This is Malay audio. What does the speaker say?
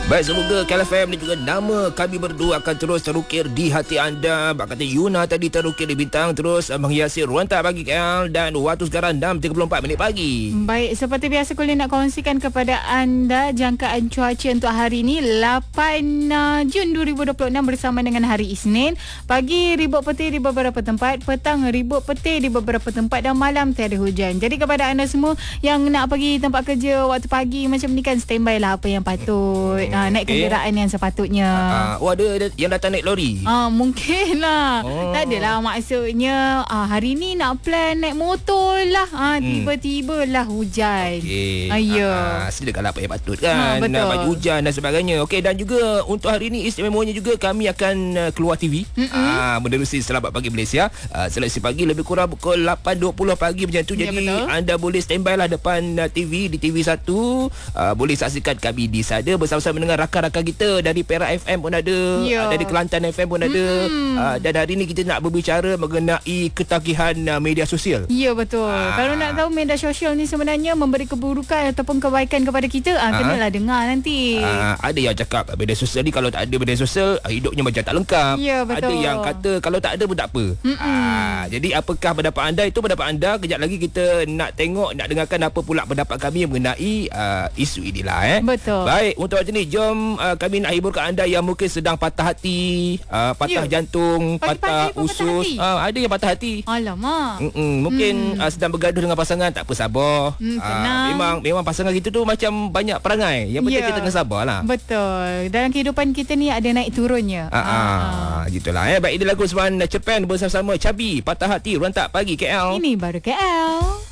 Baik, semoga KLFM dan juga nama kami berdua akan terus terukir di hati anda. Bak kata Yuna tadi terukir di bintang, terus menghiasi ruang tak pagi KL. Dan waktu sekarang 6.34 minit pagi. Baik, seperti biasa Kulin nak kongsikan kepada anda jangkaan cuaca untuk hari ini 8 Jun 2026 bersama dengan hari Isnin. Pagi ribut petir di beberapa tempat, petang ribut petir di beberapa tempat dan malam tiada hujan. Jadi kepada anda semua yang nak pergi tempat kerja waktu pagi macam ni kan, standby lah apa yang patut. Naik kenderaan yang sepatutnya. Ada yang datang naik lori? Mungkin lah. Tak adalah maksudnya hari ni nak plan naik motor lah. Tiba-tiba lah hujan. Sediakanlah apa yang patut kan. Betul. Baju hujan dan sebagainya. Okey, dan juga untuk hari ni istimewanya juga kami akan keluar TV. Menerusi Selamat Pagi Malaysia. Seleksi pagi lebih kurang pukul 8.20 pagi macam tu. Jadi betul. anda boleh standby lah depan TV di TV1. Boleh saksikan kami di sana bersama-sama dengan rakan-rakan kita dari Perak FM pun ada, dari Kelantan FM pun ada. Dan hari ni kita nak berbicara mengenai ketagihan media sosial. Ya, betul. Kalau nak tahu media sosial ni sebenarnya memberi keburukan ataupun kebaikan kepada kita, kenalah dengar nanti. Ada yang cakap media sosial ni kalau tak ada media sosial hidupnya macam tak lengkap. Ya, betul. Ada yang kata kalau tak ada pun tak apa. Jadi apakah pendapat anda? Itu pendapat anda. Kejap lagi kita nak tengok, nak dengarkan apa pula pendapat kami mengenai isu inilah. Betul. Baik, untuk macam ni jom kami nak hiburkan anda yang mungkin sedang patah hati, patah jantung, patah usus. Ada yang patah hati. Alamak. Mungkin sedang bergaduh dengan pasangan, tak apa, sabar. Memang pasangan kita tu macam banyak perangai. Yang penting kita kena sabar lah. Betul. Dalam kehidupan kita ni ada naik turunnya. Gitulah. Baik, ini lagu Seman Cepen bersama-sama Cabi, Patah Hati, Ruang Tak Pagi KL. Ini baru KL.